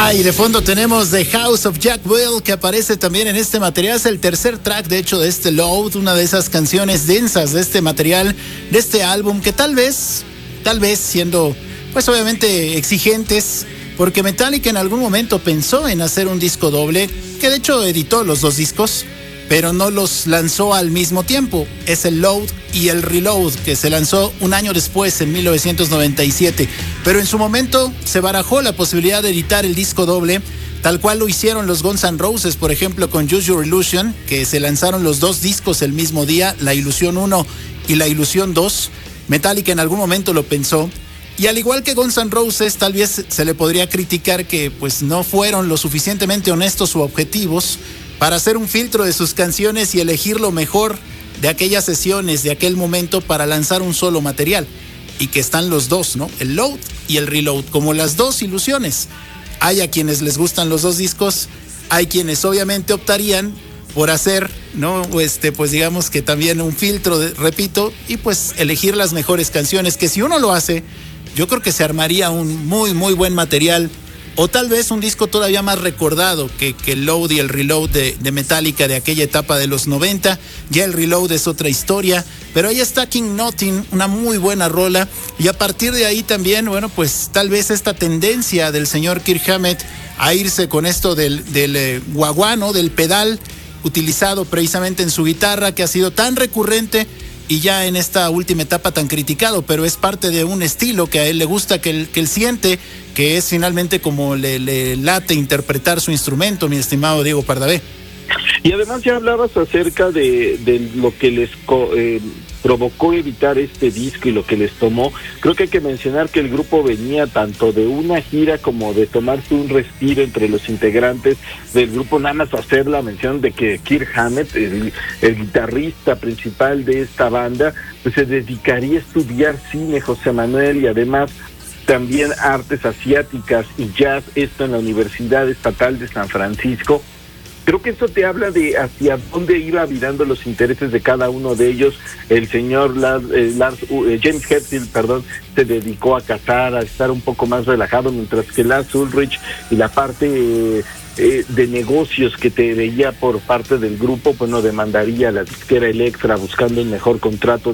Y de fondo tenemos The House of Jack Will, que aparece también en este material. Es el tercer track, de hecho, de este Load, una de esas canciones densas de este material, de este álbum, que tal vez siendo, pues obviamente exigentes, porque Metallica en algún momento pensó en hacer un disco doble, que de hecho editó los dos discos, pero no los lanzó al mismo tiempo. Es el Load y el Reload, que se lanzó un año después, en 1997. Pero en su momento se barajó la posibilidad de editar el disco doble, tal cual lo hicieron los Guns N' Roses, por ejemplo, con Use Your Illusion, que se lanzaron los dos discos el mismo día, La Ilusión 1 y La Ilusión 2. Metallica en algún momento lo pensó. Y al igual que Guns N' Roses, tal vez se le podría criticar que pues no fueron lo suficientemente honestos o objetivos para hacer un filtro de sus canciones y elegir lo mejor de aquellas sesiones, de aquel momento, para lanzar un solo material. Y que están los dos, ¿no? El Load y el Reload, como las dos ilusiones. Hay a quienes les gustan los dos discos, hay quienes obviamente optarían por hacer, ¿no? Pues digamos que también un filtro, repito, y pues elegir las mejores canciones, que si uno lo hace, yo creo que se armaría un muy, muy buen material. O tal vez un disco todavía más recordado que el Load y el Reload de Metallica de aquella etapa de los 90. Ya el Reload es otra historia, pero ahí está King Nothing, una muy buena rola. Y a partir de ahí también, bueno, pues tal vez esta tendencia del señor Kirk Hammett a irse con esto del wah-wah, ¿no? Del pedal utilizado precisamente en su guitarra, que ha sido tan recurrente y ya en esta última etapa tan criticado, pero es parte de un estilo que a él le gusta, que él siente, que es finalmente como le late interpretar su instrumento, mi estimado Diego Pardavé. Y además ya hablabas acerca de lo que les provocó editar este disco y lo que les tomó. Creo que hay que mencionar que el grupo venía tanto de una gira como de tomarse un respiro entre los integrantes del grupo, nada más hacer la mención de que Kirk Hammett, el guitarrista principal de esta banda, pues se dedicaría a estudiar cine, José Manuel, y además también artes asiáticas y jazz, esto en la Universidad Estatal de San Francisco. Creo que esto te habla de hacia dónde iba virando los intereses de cada uno de ellos. El señor James Hetfield, se dedicó a cazar, a estar un poco más relajado, mientras que Lars Ulrich y la parte de negocios que te veía por parte del grupo, pues no demandaría a la disquera Elektra buscando un mejor contrato